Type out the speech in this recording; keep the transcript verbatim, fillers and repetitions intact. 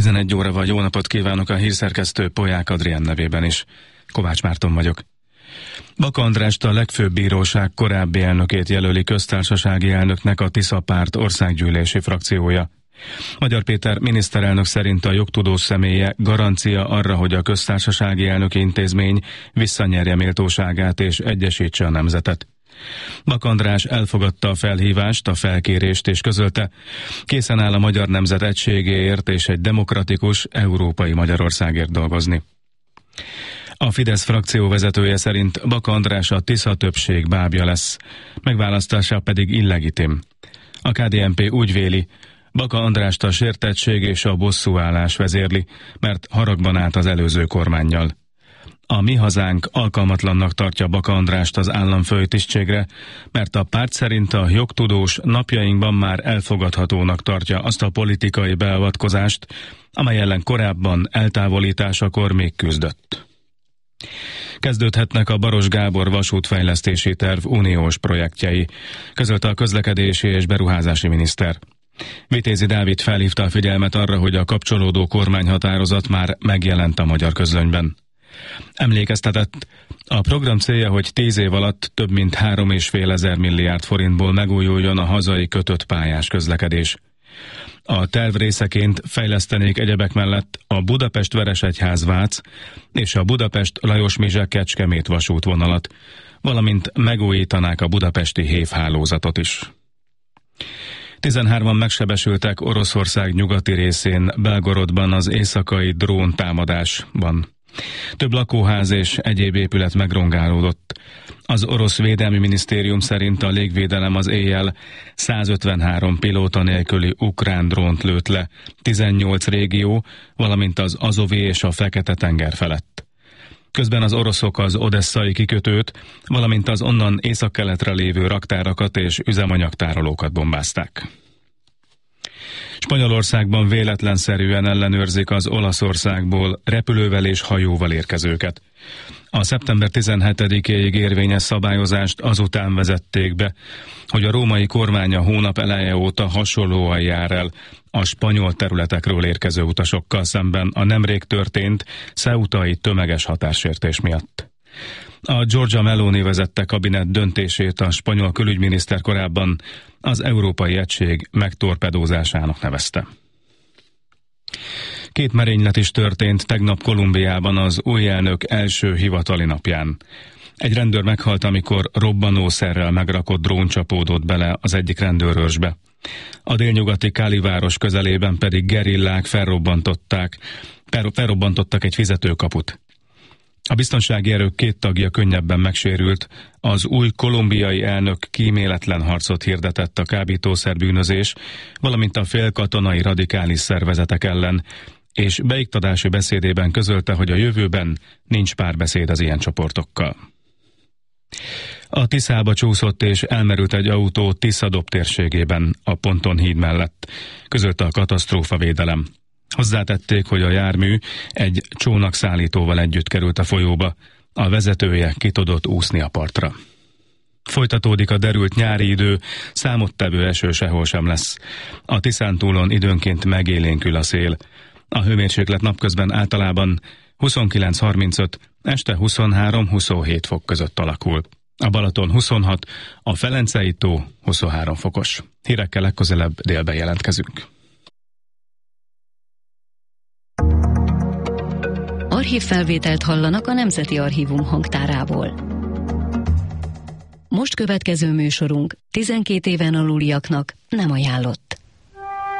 tizenegy óra vagy, jó napot kívánok a hírszerkesztő Polyák Adrián nevében is. Kovács Márton vagyok. Baka Andrást, a legfőbb bíróság korábbi elnökét jelöli köztársasági elnöknek a Tisza Párt országgyűlési frakciója. Magyar Péter miniszterelnök szerint a jogtudós személye garancia arra, hogy a köztársasági elnöki intézmény visszanyerje méltóságát és egyesítse a nemzetet. Baka András elfogadta a felhívást, a felkérést és közölte, készen áll a magyar nemzet egységéért és egy demokratikus, európai Magyarországért dolgozni. A Fidesz frakció vezetője szerint Baka András a Tisza többség bábja lesz, megválasztása pedig illegitim. A ká dé en pé úgy véli, Baka Andrást a sértettség és a bosszúállás vezérli, mert haragban állt az előző kormánnyal. A Mi Hazánk alkalmatlannak tartja Baka Andrást az államfői tisztségre, mert a párt szerint a jogtudós napjainkban már elfogadhatónak tartja azt a politikai beavatkozást, amely ellen korábban eltávolításakor még küzdött. Kezdődhetnek a Baros Gábor vasútfejlesztési terv uniós projektjei, közölte a közlekedési és beruházási miniszter. Vitézi Dávid felhívta a figyelmet arra, hogy a kapcsolódó kormányhatározat már megjelent a magyar közlönyben. Emlékeztetett, a program célja, hogy tíz év alatt több mint három és fél ezer milliárd forintból megújuljon a hazai kötött pályás közlekedés. A terv részeként fejlesztenék egyebek mellett a Budapest-Veresegyház-Vác és a Budapest-Lajos-Mizse-Kecskemét vasútvonalat, valamint megújítanák a budapesti hévhálózatot is. tizenhárman megsebesültek Oroszország nyugati részén, Belgorodban az éjszakai drón támadásban. Több lakóház és egyéb épület megrongálódott. Az orosz védelmi minisztérium szerint a légvédelem az éjjel százötvenhárom pilóta nélküli ukrán drónt lőtt le tizennyolc régió, valamint az Azovi és a Fekete-tenger felett. Közben az oroszok az odesszai kikötőt, valamint az onnan északkeletre lévő raktárakat és üzemanyagtárolókat bombázták. Spanyolországban véletlenszerűen ellenőrzik az Olaszországból repülővel és hajóval érkezőket. A szeptember tizenhetedikéig érvényes szabályozást azután vezették be, hogy a római kormány a hónap eleje óta hasonlóan jár el a spanyol területekről érkező utasokkal szemben a nemrég történt ceutai tömeges határsértés miatt. A Giorgia Meloni vezette kabinet döntését a spanyol külügyminiszter korábban az Európai Egység megtorpedózásának nevezte. Két merénylet is történt tegnap Kolumbiában az új elnök első hivatali napján. Egy rendőr meghalt, amikor robbanószerrel megrakott drón csapódott bele az egyik rendőrőrsbe. A délnyugati Cali város közelében pedig gerillák felrobbantották, felrobbantottak egy fizetőkaput. A biztonsági erők két tagja könnyebben megsérült, az új kolumbiai elnök kíméletlen harcot hirdetett a kábítószerbűnözés, valamint a félkatonai radikális szervezetek ellen, és beiktatási beszédében közölte, hogy a jövőben nincs párbeszéd az ilyen csoportokkal. A Tiszába csúszott és elmerült egy autó Tisza-Dob térségében, a Ponton híd mellett, közölte a katasztrófavédelem. Hozzátették, hogy a jármű egy csónakszállítóval együtt került a folyóba, a vezetője ki tudott úszni a partra. Folytatódik a derült nyári idő, számottevő eső sehol sem lesz. A Tiszántúlon időnként megélénkül a szél. A hőmérséklet napközben általában huszonkilenc harmincöt, este huszonhárom huszonhét fok között alakul. A Balaton huszonhat, a Velencei tó huszonhárom fokos. Hírekkel legközelebb délben jelentkezünk. Archívfelvételt hallanak a Nemzeti Archívum hangtárából. Most következő műsorunk tizenkét éven aluliaknak nem ajánlott.